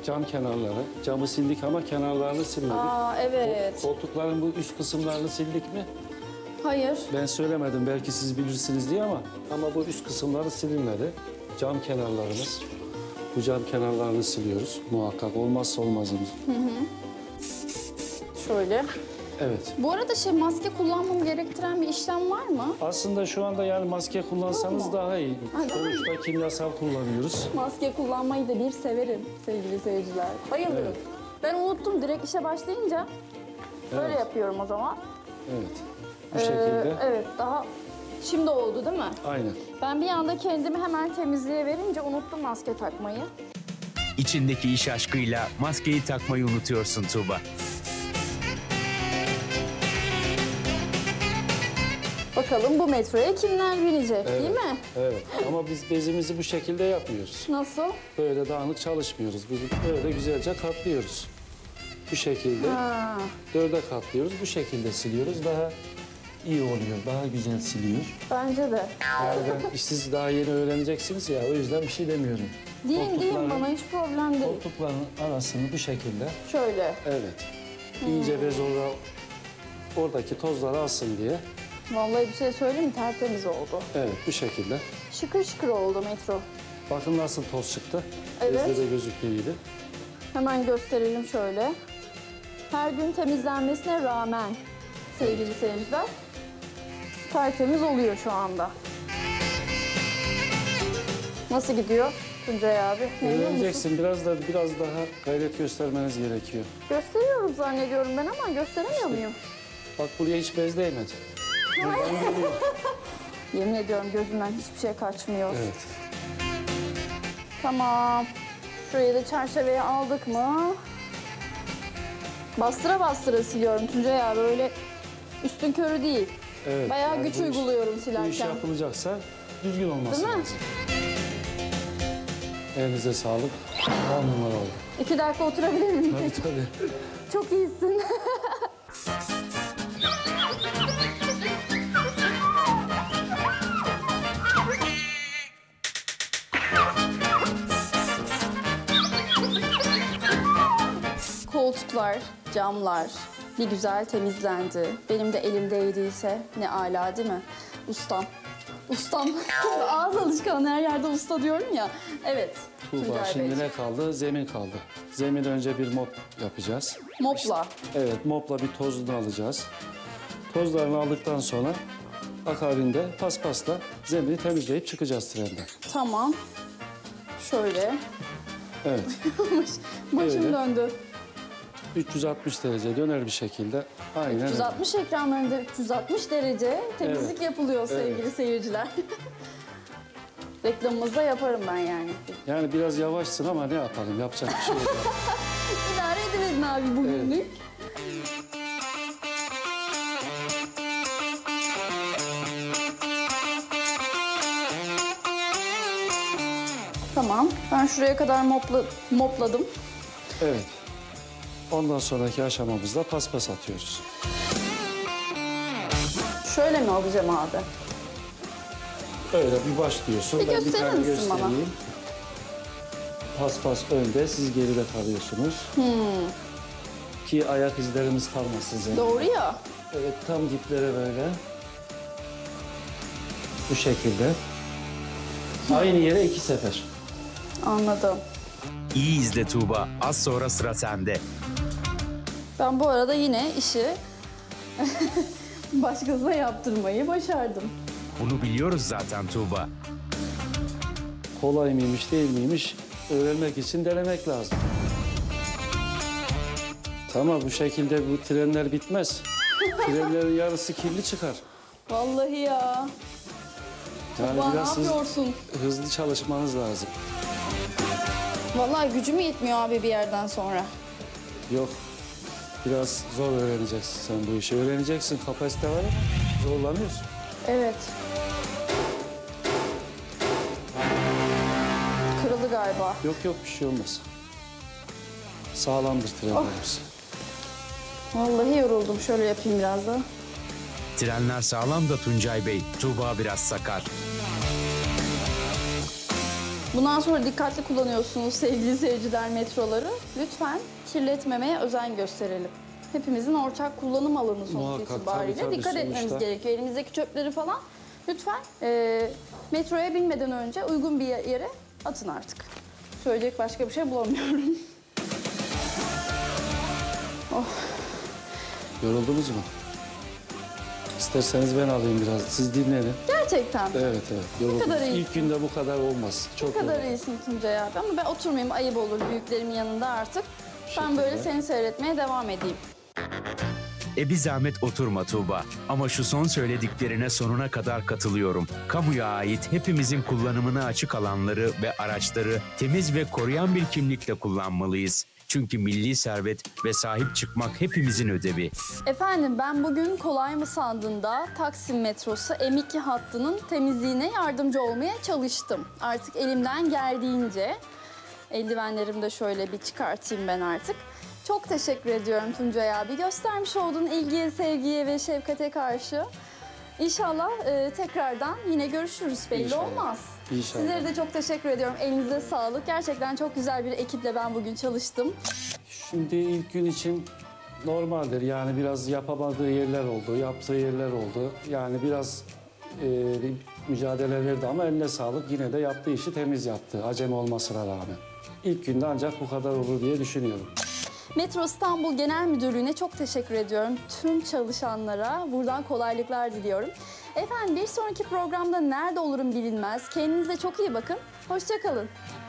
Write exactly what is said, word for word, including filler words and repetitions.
cam kenarları. Camı sildik ama kenarlarını silmedik. Aa evet. Koltukların bu üst kısımlarını sildik mi? Hayır. Ben söylemedim, belki siz bilirsiniz diye ama ama bu üst kısımları silinmedi. Cam kenarlarımız. Bu cam kenarlarını siliyoruz muhakkak. Olmazsa olmazımız. Şöyle. Evet. Bu arada şey maske kullanmam gerektiren bir işlem var mı? Aslında şu anda yani maske kullansanız Olur mu? daha iyi. Ay, daha Sonuçta kimyasal kullanıyoruz. Maske kullanmayı da bir severim sevgili seyirciler. Bayılıyorum. Evet. Ben unuttum direkt işe başlayınca. Böyle Evet. yapıyorum o zaman. Evet. Bu Ee, şekilde. evet daha şimdi oldu değil mi? Aynen. Ben bir anda kendimi hemen temizliğe verince unuttum maske takmayı. İçindeki iş aşkıyla maskeyi takmayı unutuyorsun Tuğba. Bakalım bu metroya kimler binecek değil mi? Evet. Ama biz bezimizi bu şekilde yapmıyoruz. Nasıl? Böyle dağınık çalışmıyoruz. Biz böyle güzelce katlıyoruz. Bu şekilde Ha. dörde katlıyoruz. Bu şekilde siliyoruz. Daha iyi oluyor. Daha güzel siliyor. Bence de. Yani ben, siz daha yeni öğreneceksiniz ya, o yüzden bir şey demiyorum. Deyin deyin Koltukların- bana hiç problem değil. Koltukların arasını bu şekilde, Şöyle. evet. İyice bez orada, oradaki tozları alsın diye. Vallahi bir şey söyleyeyim mi? Tertemiz oldu. Evet, bu şekilde. Şıkır şıkır oldu metro. Bakın nasıl toz çıktı. Evet. Bezde de gözüktüğü gibi. Hemen gösterelim şöyle. Her gün temizlenmesine rağmen sevgili seyirciler tertemiz oluyor şu anda. Nasıl gidiyor Tuncay abi? Memnun musun? Öğreneceksin. Biraz da biraz daha gayret göstermeniz gerekiyor. Gösteriyorum zannediyorum ben ama gösteremiyor muyum? Bak buraya hiç bez değmedi. Buradan geliyor. Yemin ediyorum gözümden hiçbir şey kaçmıyor. Evet. Tamam. Şurayı da çerçeveye aldık mı? Bastıra bastıra siliyorum Tuncay abi. Öyle üstün körü değil. Evet. Bayağı yani güç bu iş- uyguluyorum Bu iş silerken. yapılacaksa düzgün olması Değil mi? lazım. Elinize sağlık. On numara oldu. İki dakika oturabilir miyim? Tabii tabii. Çok iyisin. Koltuklar, camlar bir güzel temizlendi. Benim de elim değdiyse ne ala değil mi? Ustam. Ustam. Ağız alışkanlığı her yerde usta diyorum ya. Evet. Tuğba, Tuncay şimdi Bey. ne kaldı? Zemin kaldı. Zemin önce bir mop yapacağız. Mopla. Evet, mopla bir tozunu alacağız. Tozlarını aldıktan sonra akabinde paspasla zemini temizleyip çıkacağız trenden. Tamam. Şöyle. Evet, Başım Öyle. döndü. üç yüz altmış derece döner bir şekilde. Aynen üç yüz öyle. altmış ekranlarında üç yüz altmış derece temizlik Evet. yapılıyor sevgili Evet. seyirciler. Reklamımızda yaparım ben yani. Yani biraz yavaşsın ama ne yapalım? Yapacak bir şey yok. İdare ediverin abi bugünlük. Tamam. Ben şuraya kadar mopla, mopladım. Evet. Ondan sonraki aşamamızda paspas atıyoruz. Şöyle mi alacağım abi? Öyle bir başlıyorsun. Bir Ben bir gösterir tane misin bana? göstereyim. Paspas önde, siz geride kalıyorsunuz. Hmm. Ki ayak izlerimiz kalmasın zeminde. Doğru ya. Evet, tam diplere böyle. Bu şekilde. Aynı yere iki sefer. Anladım. İyi izle Tuğba. Az sonra sıra sende. Ben bu arada yine işi başkasına yaptırmayı başardım. Bunu biliyoruz zaten Tuğba. Kolay mıymış, değil miymiş öğrenmek için denemek lazım. Tamam, bu şekilde bu trenler bitmez. Trenlerin yarısı kirli çıkar. Vallahi ya. Yani Tuğba, ne biraz hız- yapıyorsun? hızlı çalışmanız lazım. Vallahi gücüm yetmiyor abi bir yerden sonra. Yok, biraz zor öğreneceksin sen bu işi. Öğreneceksin, kapasite var ama zorlanıyorsun. Evet. Kırıldı galiba. Yok yok, bir şey olmaz. Sağlamdır trenlerimiz. Vallahi yoruldum. Şöyle yapayım biraz da. Trenler sağlam da Tuncay Bey. Tuğba biraz sakar. Bundan sonra dikkatli kullanıyorsunuz sevgili seyirciler metroları. Lütfen kirletmemeye özen gösterelim. Hepimizin ortak kullanım alanı sonuç Muhakkak, itibariyle. tabii, tabii, Dikkat etmemiz sonuçta. gerekiyor. Elimizdeki çöpleri falan lütfen e, metroya binmeden önce uygun bir yere atın artık. Söyleyecek başka bir şey bulamıyorum. Yoruldunuz mu? İsterseniz ben alayım biraz. Siz dinlenin. Gerçekten. Evet evet. Yoruldunuz. kadar iyisin. İlk günde bu kadar olmaz. Çok Ne kadar olmaz. iyisin Tuncay abi ama ben oturmayayım ayıp olur büyüklerimin yanında artık. Ben böyle Şekilde. seni seyretmeye devam edeyim. E bir zahmet oturma Tuğba. Ama şu son söylediklerine sonuna kadar katılıyorum. Kamuya ait hepimizin kullanımına açık alanları ve araçları temiz ve koruyan bir kimlikle kullanmalıyız. Çünkü milli servet ve sahip çıkmak hepimizin ödevi. Efendim ben bugün kolay mı sandığında Taksim metrosu M iki hattının temizliğine yardımcı olmaya çalıştım. Artık elimden geldiğince eldivenlerimi de şöyle bir çıkartayım ben artık. Çok teşekkür ediyorum Tuncay abi. Göstermiş olduğun ilgiye, sevgiye ve şefkate karşı. İnşallah e, tekrardan yine görüşürüz. Belli İnşallah. olmaz. İnşallah. Sizlere de çok teşekkür ediyorum. Elinize sağlık. Gerçekten çok güzel bir ekiple ben bugün çalıştım. Şimdi ilk gün için normaldir. Yani biraz yapamadığı yerler oldu, yaptığı yerler oldu. Yani biraz e, mücadele verdi ama eline sağlık. Yine de yaptığı işi temiz yaptı. Acemi olmasına rağmen. İlk günde ancak bu kadar olur diye düşünüyorum. Metro İstanbul Genel Müdürlüğü'ne çok teşekkür ediyorum. Tüm çalışanlara buradan kolaylıklar diliyorum. Efendim bir sonraki programda nerede olurum bilinmez. Kendinize çok iyi bakın. Hoşça kalın.